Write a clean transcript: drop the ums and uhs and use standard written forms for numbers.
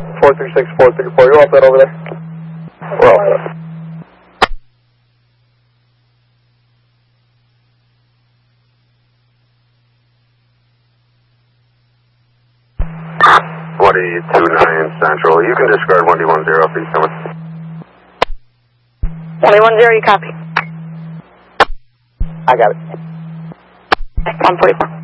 436-434, you all set over there? We're all set. Central. You can discard 1D10 if he's coming. 1D10, you copy. I got it. 144.